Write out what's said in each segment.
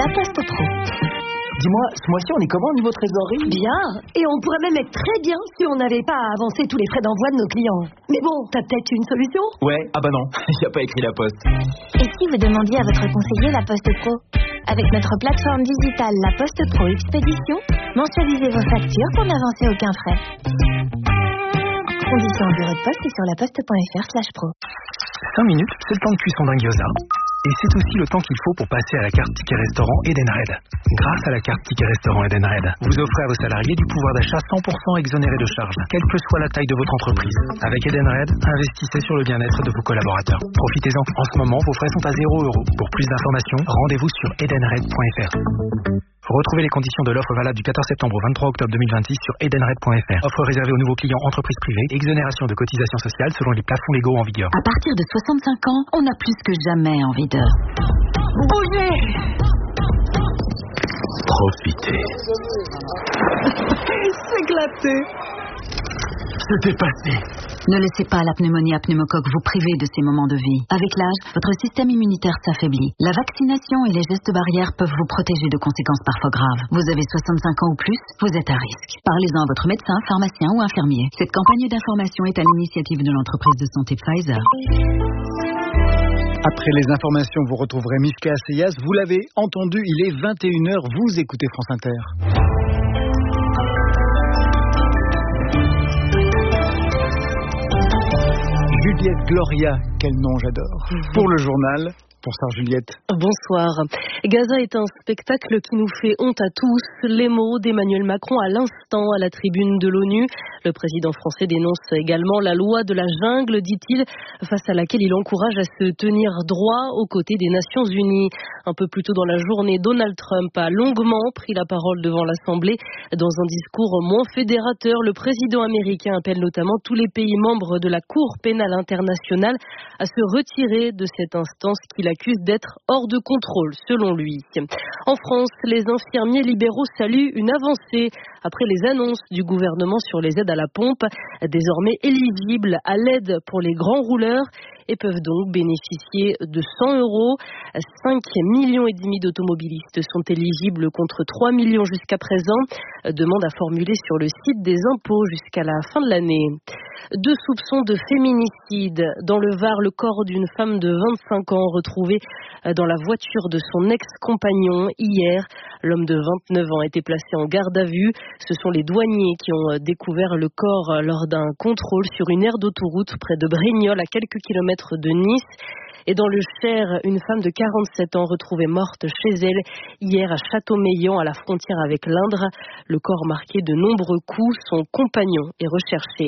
La Poste Pro. Dis-moi, ce mois-ci, on est comment au niveau trésorerie? Bien. Et on pourrait même être très bien si on n'avait pas à avancer tous les frais d'envoi de nos clients. Mais bon, t'as peut-être une solution? Ouais, ah bah non, il n'y a pas écrit La Poste. Et si vous demandiez à votre conseiller La Poste Pro? Avec notre plateforme digitale La Poste Pro Expédition, mensualisez vos factures pour n'avancer aucun frais. Conditions en bureau de poste et sur laposte.fr/pro. 5 minutes, c'est le temps de cuisson d'un gyoza. Et c'est aussi le temps qu'il faut pour passer à la carte Ticket Restaurant Edenred. Grâce à la carte Ticket Restaurant Edenred, vous offrez à vos salariés du pouvoir d'achat 100% exonéré de charges, quelle que soit la taille de votre entreprise. Avec Edenred, investissez sur le bien-être de vos collaborateurs. Profitez-en. En ce moment, vos frais sont à 0 €. Pour plus d'informations, rendez-vous sur edenred.fr. Retrouvez les conditions de l'offre valable du 14 septembre au 23 octobre 2026 sur edenred.fr. Offre réservée aux nouveaux clients entreprises privées. Exonération de cotisations sociales selon les plafonds légaux en vigueur. À partir de 65 ans, on a plus que jamais envie de Bouger! Profitez. S'éclater! C'était passé. Ne laissez pas la pneumonie à pneumocoque vous priver de ces moments de vie. Avec l'âge, votre système immunitaire s'affaiblit. La vaccination et les gestes barrières peuvent vous protéger de conséquences parfois graves. Vous avez 65 ans ou plus, vous êtes à risque. Parlez-en à votre médecin, pharmacien ou infirmier. Cette campagne d'information est à l'initiative de l'entreprise de santé Pfizer. Après les informations, vous retrouverez Mishka Asseyas. Vous l'avez entendu, il est 21h. Vous écoutez France Inter. Juliette Gloria, quel nom j'adore. Pour le journal, bonsoir Juliette. Bonsoir. Gaza est un spectacle qui nous fait honte à tous. Les mots d'Emmanuel Macron à l'instant à la tribune de l'ONU. Le président français dénonce également la loi de la jungle, dit-il, face à laquelle il encourage à se tenir droit aux côtés des Nations Unies. Un peu plus tôt dans la journée, Donald Trump a longuement pris la parole devant l'Assemblée. Dans un discours moins fédérateur, le président américain appelle notamment tous les pays membres de la Cour pénale internationale à se retirer de cette instance qu'il accuse d'être hors de contrôle, selon lui. En France, les infirmiers libéraux saluent une avancée après les annonces du gouvernement sur les aides à la pompe, désormais éligibles à l'aide pour les grands rouleurs et peuvent donc bénéficier de 100 €. 5,5 millions d'automobilistes sont éligibles contre 3 millions jusqu'à présent. Demande à formuler sur le site des impôts jusqu'à la fin de l'année. 2 soupçons de féminicide. Dans le Var, le corps d'une femme de 25 ans retrouvé dans la voiture de son ex-compagnon hier. L'homme de 29 ans a été placé en garde à vue. Ce sont les douaniers qui ont découvert le corps lors d'un contrôle sur une aire d'autoroute près de Brignoles, à quelques kilomètres de Nice. Et dans le Cher, une femme de 47 ans retrouvée morte chez elle hier à Châteaumeillan, à la frontière avec l'Indre. Le corps marqué de nombreux coups, son compagnon est recherché.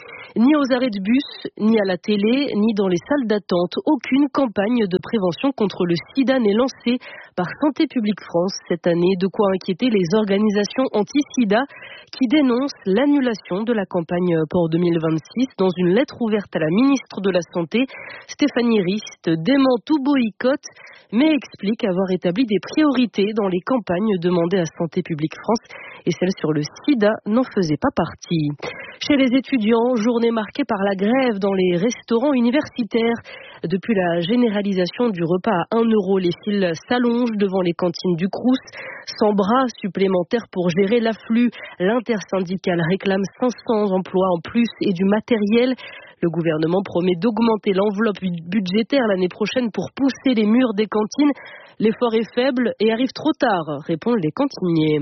Ni aux arrêts de bus, ni à la télé, ni dans les salles d'attente, aucune campagne de prévention contre le sida n'est lancée par Santé publique France cette année. De quoi inquiéter les organisations anti-sida qui dénoncent l'annulation de la campagne pour 2026. Dans une lettre ouverte à la ministre de la Santé, Stéphanie Rist dément tout boycott, mais explique avoir établi des priorités dans les campagnes demandées à Santé publique France, et celle sur le sida n'en faisait pas partie. Chez les étudiants, journée marquée par la grève dans les restaurants universitaires. Depuis la généralisation du repas à 1 €, les files s'allongent devant les cantines du Crous. 100 bras supplémentaires pour gérer l'afflux. L'intersyndicale réclame 500 emplois en plus et du matériel. Le gouvernement promet d'augmenter l'enveloppe budgétaire l'année prochaine pour pousser les murs des cantines. L'effort est faible et arrive trop tard, répondent les cantiniers.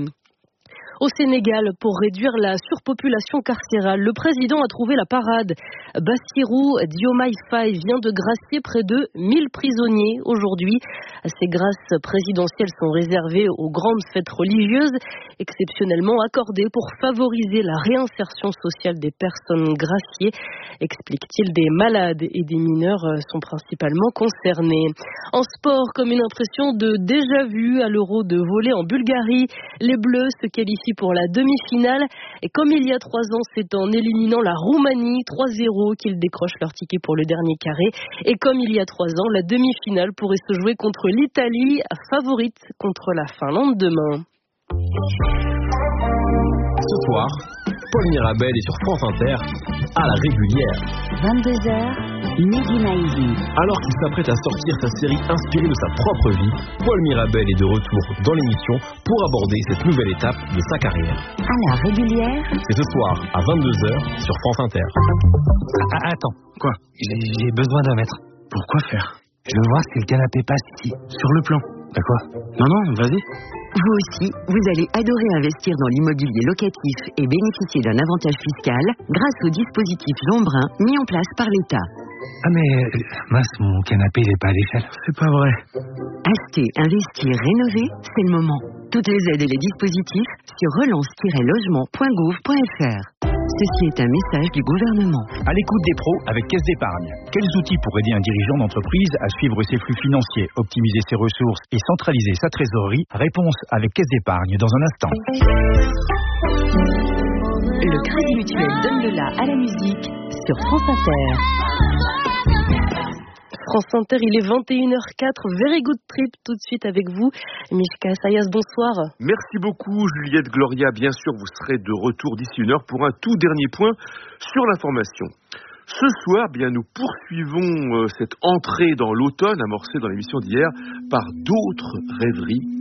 Au Sénégal, pour réduire la surpopulation carcérale, le président a trouvé la parade. Bassirou Diomaye Faye vient de gracier près de 1000 prisonniers aujourd'hui. Ces grâces présidentielles sont réservées aux grandes fêtes religieuses, exceptionnellement accordées pour favoriser la réinsertion sociale des personnes graciées, explique-t-il. Des malades et des mineurs sont principalement concernés. En sport, comme une impression de déjà-vu à l'Euro de volley en Bulgarie, les Bleus se qualifient pour la demi-finale. Et comme il y a 3 ans, c'est en éliminant la Roumanie 3-0 qu'ils décrochent leur ticket pour le dernier carré. Et comme il y a 3 ans, la demi-finale pourrait se jouer contre l'Italie, favorite contre la Finlande demain. Ce soir, Paul Mirabel est sur France Inter, à la régulière. 22h, Mehdi Maizi. Alors qu'il s'apprête à sortir sa série inspirée de sa propre vie, Paul Mirabel est de retour dans l'émission pour aborder cette nouvelle étape de sa carrière. À la régulière. C'est ce soir à 22h sur France Inter. Attends, quoi? J'ai besoin d'un mètre. Pourquoi faire? Je veux voir si le canapé passe ici, sur le plan. Bah quoi? Non, vas-y. Vous aussi, vous allez adorer investir dans l'immobilier locatif et bénéficier d'un avantage fiscal grâce au dispositif Jeanbrun mis en place par l'État. Ah mais, mince, mon canapé il est pas à l'échelle. C'est pas vrai. Acheter, investir, rénover, c'est le moment. Toutes les aides et les dispositifs sur relance-logement.gouv.fr. Ceci est un message du gouvernement. À l'écoute des pros avec Caisse d'épargne. Quels outils pour aider un dirigeant d'entreprise à suivre ses flux financiers, optimiser ses ressources et centraliser sa trésorerie? Réponse avec Caisse d'épargne dans un instant. Le Crédit Mutuel donne de la à la musique sur France Inter. France Inter, il est 21h04, Very Good Trip tout de suite avec vous. Mishka Sayas, bonsoir. Merci beaucoup Juliette Gloria, bien sûr vous serez de retour d'ici une heure pour un tout dernier point sur l'information. Ce soir, bien nous poursuivons cette entrée dans l'automne amorcée dans l'émission d'hier par d'autres rêveries